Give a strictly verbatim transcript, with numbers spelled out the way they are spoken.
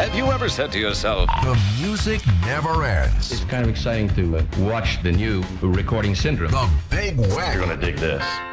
Have you ever said to yourself, the music never ends. It's kind of exciting to uh, watch the new recording syndrome. The Big Wagon. You're gonna dig this.